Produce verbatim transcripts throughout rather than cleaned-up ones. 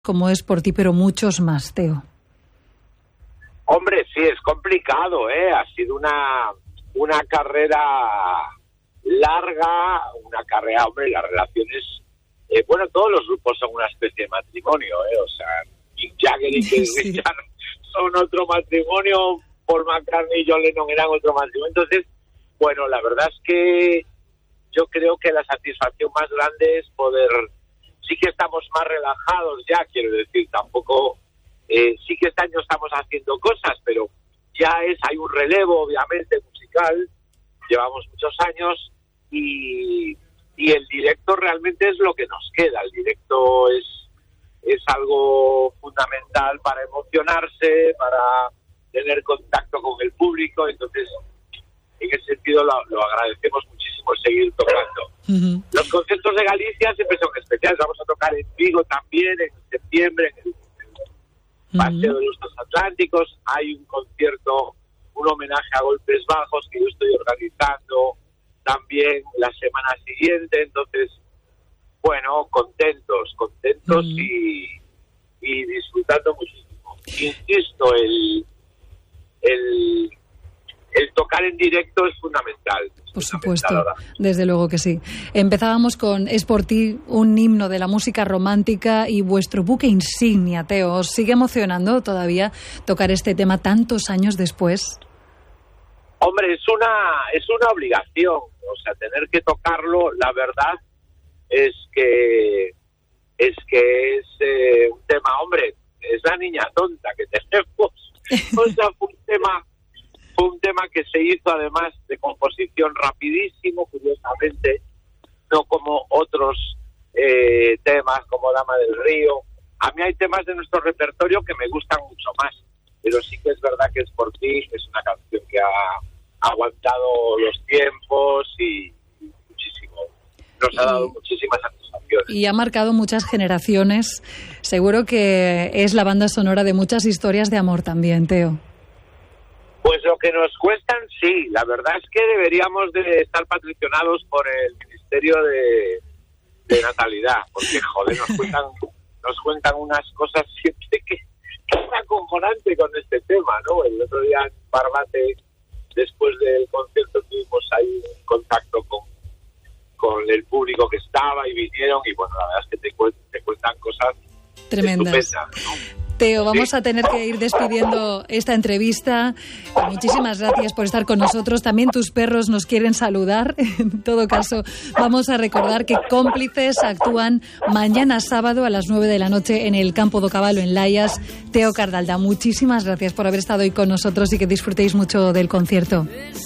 como es por ti, pero muchos más, Teo. Hombre, sí, es complicado, ¿eh? Ha sido una, una carrera larga, una carrera, hombre, las relaciones... Eh, bueno, todos los grupos son una especie de matrimonio, ¿eh? O sea, Mick Jagger y Keith Sí. Richards son otro matrimonio, Paul McCartney y John Lennon eran otro matrimonio. Entonces, bueno, la verdad es que yo creo que la satisfacción más grande es poder... Sí que estamos más relajados ya, quiero decir, tampoco... Eh, sí que este año estamos haciendo cosas, pero ya es, hay un relevo, obviamente, musical, llevamos muchos años y, y el directo realmente es lo que nos queda. El directo es, es algo fundamental para emocionarse, para tener contacto con el público, entonces en ese sentido lo, lo agradecemos muchísimo seguir tocando. Uh-huh. Los conciertos de Galicia siempre son especiales, vamos a tocar en Vigo también, en septiembre, en el Paseo de los Transatlánticos, hay un concierto, un homenaje a Golpes Bajos que yo estoy organizando también la semana siguiente, entonces, bueno, contentos, contentos mm. y, y disfrutando muchísimo. Insisto, el, el, el tocar en directo es fundamental. Por supuesto, desde luego que sí. Empezábamos con Es por ti, un himno de la música romántica y vuestro buque insignia, Teo. ¿Os sigue emocionando todavía tocar este tema tantos años después? Hombre, es una es una obligación, o sea, tener que tocarlo, la verdad es que es que es eh, un tema, hombre, es la niña tonta que tenemos. O sea, fue un tema Fue un tema que se hizo además de composición rapidísimo, curiosamente, no como otros eh, temas como Dama del Río. A mí hay temas de nuestro repertorio que me gustan mucho más, pero sí que es verdad que Es por ti, es una canción que ha aguantado los tiempos y, y muchísimo, nos ha dado muchísimas satisfacciones. Y ha marcado muchas generaciones. Seguro que es la banda sonora de muchas historias de amor también, Teo. Pues lo que nos cuestan, sí. La verdad es que deberíamos de estar patrocinados por el Ministerio de, de Natalidad, porque, joder, nos cuentan, nos cuentan unas cosas siempre que, que es acojonante con este tema, ¿no? El otro día en Barbate, después del concierto, tuvimos ahí un contacto con, con el público que estaba y vinieron, y bueno, la verdad es que te, cu- te cuentan cosas tremendas, estupendas, ¿no? Teo, vamos a tener que ir despidiendo esta entrevista. Muchísimas gracias por estar con nosotros. También tus perros nos quieren saludar. En todo caso, vamos a recordar que Cómplices actúan mañana sábado a las nueve de la noche en el Campo do Cavallo en Laias. Teo Cardalda, muchísimas gracias por haber estado hoy con nosotros y que disfrutéis mucho del concierto.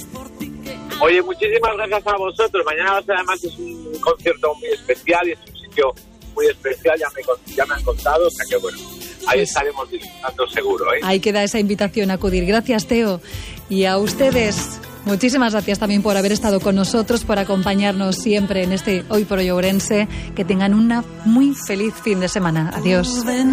Oye, muchísimas gracias a vosotros. Mañana además es un concierto muy especial y es un sitio muy especial, ya me, ya me han contado, o sea que bueno, ahí pues estaremos disfrutando seguro, ¿eh? Ahí queda esa invitación a acudir. Gracias, Teo. Y a ustedes, muchísimas gracias también por haber estado con nosotros, por acompañarnos siempre en este Hoy por Hoy Ourense. Que tengan una muy feliz fin de semana. Adiós.